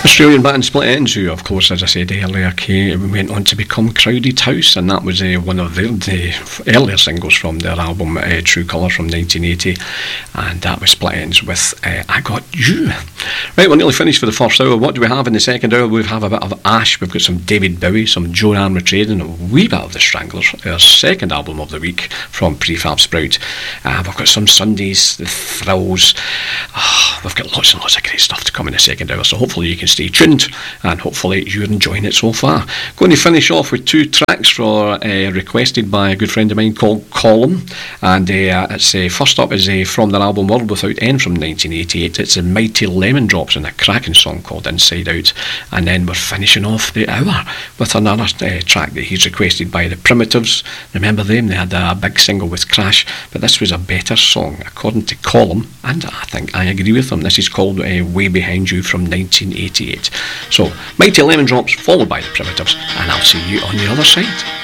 Australian band Split Enz, who of course, as I said earlier, went on to become Crowded House, and that was one of their earlier singles from their album True Colour from 1980, and that was Split Enz with I Got You. Right, we're nearly finished for the first hour. What do we have in the second hour? We have a bit of Ash, we've got some David Bowie, some Joan Armatrading, and a wee bit of the Stranglers, their second album of the week from Prefab Sprout. We've got some Sundays, the Thrills. We've got lots and lots of great stuff to come in the second hour, so hopefully you can stay tuned, and hopefully you're enjoying it so far. Going to finish off with two tracks requested by a good friend of mine called Column, and it's first up is from their album World Without End from 1988. It's the Mighty Lemon Drops and a cracking song called Inside Out, and then we're finishing off the hour with another track that he's requested by the Primitives. Remember them? They had a big single with Crash, but this was a better song according to Column, and I think I agree with them. This is called Way Behind You from 1988. So Mighty Lemon Drops followed by the Primitives, and I'll see you on the other side.